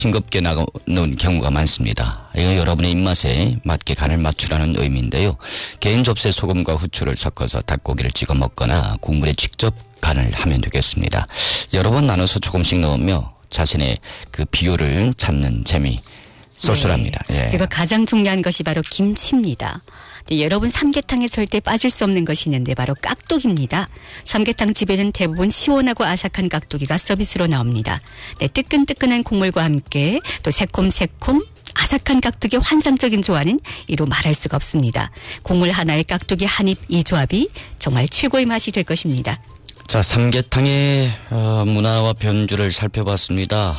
싱겁게 나오는 경우가 많습니다. 이거 여러분의 입맛에 맞게 간을 맞추라는 의미인데요. 개인 접시에 소금과 후추를 섞어서 닭고기를 찍어 먹거나 국물에 직접 간을 하면 되겠습니다. 여러 번 나눠서 조금씩 넣으며 자신의 그 비율을 찾는 재미 쏠쏠합니다. 네. 예. 그리고 가장 중요한 것이 바로 김치입니다. 네, 여러분 삼계탕에 절대 빠질 수 없는 것이 있는데 바로 깍두기입니다. 삼계탕 집에는 대부분 시원하고 아삭한 깍두기가 서비스로 나옵니다. 네, 뜨끈뜨끈한 국물과 함께 또 새콤새콤 아삭한 깍두기의 환상적인 조화는 이루 말할 수가 없습니다. 국물 하나에 깍두기 한 입 이 조합이 정말 최고의 맛이 될 것입니다. 자, 삼계탕의 문화와 변주를 살펴봤습니다.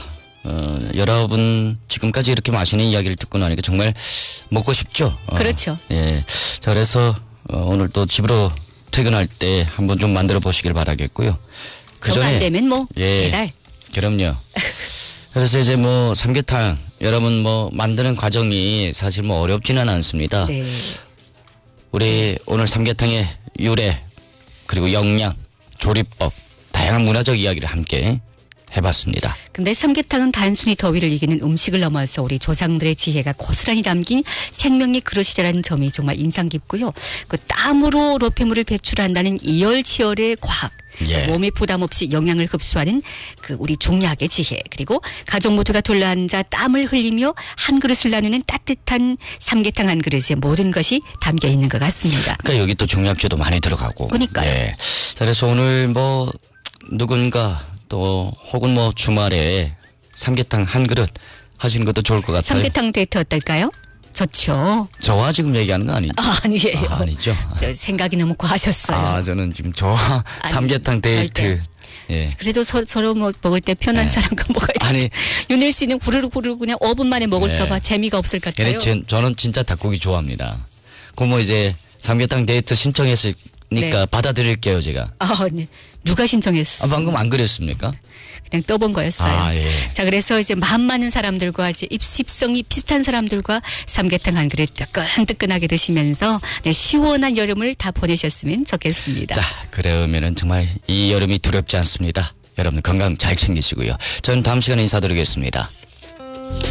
여러분 지금까지 이렇게 맛있는 이야기를 듣고 나니까 정말 먹고 싶죠? 그렇죠. 예. 자, 그래서 오늘 또 집으로 퇴근할 때 한번 좀 만들어 보시길 바라겠고요. 그 정 안 전에 되면 뭐 예, 배달. 그럼요. 그래서 이제 뭐 삼계탕 여러분 뭐 만드는 과정이 사실 뭐 어렵지는 않습니다. 네. 우리 오늘 삼계탕의 유래 그리고 영양, 조리법, 다양한 문화적 이야기를 함께 해봤습니다. 근데 삼계탕은 단순히 더위를 이기는 음식을 넘어서 우리 조상들의 지혜가 고스란히 담긴 생명의 그릇이라는 점이 정말 인상 깊고요. 그 땀으로 로폐물을 배출한다는 이열치열의 과학. 예. 몸에 부담 없이 영양을 흡수하는 그 우리 중약의 지혜. 그리고 가족 모두가 둘러앉아 땀을 흘리며 한 그릇을 나누는 따뜻한 삼계탕 한 그릇에 모든 것이 담겨 있는 것 같습니다. 그러니까 여기 또 종약주도 많이 들어가고. 그러니까요. 예. 자, 그래서 오늘 뭐 누군가 또 혹은 뭐 주말에 삼계탕 한 그릇 하시는 것도 좋을 것 같아요. 삼계탕 데이트 어떨까요? 좋죠. 저와 지금 얘기하는 거 아니죠? 아니에요. 아니죠. 저 생각이 너무 과하셨어요. 저는 지금 저와 아니, 삼계탕 데이트. 절대. 예. 그래도 서로 뭐 먹을 때 편한 사람과 먹어야 되지. 아니. 윤일 씨는 후루룩 그냥 5분 만에 먹을까봐 네. 재미가 없을 것 같아요. 저는 진짜 닭고기 좋아합니다. 그 뭐 이제 삼계탕 데이트 신청했으니까 네. 받아드릴게요, 제가. 네. 누가 신청했어? 방금 안 그랬습니까? 그냥 떠본 거였어요. 예. 자, 그래서 이제 마음 맞는 사람들과 이제 입습성이 비슷한 사람들과 삼계탕 한 그릇 뜨끈뜨끈하게 드시면서 네, 시원한 여름을 다 보내셨으면 좋겠습니다. 자, 그러면은 정말 이 여름이 두렵지 않습니다. 여러분 건강 잘 챙기시고요. 저는 다음 시간에 인사드리겠습니다.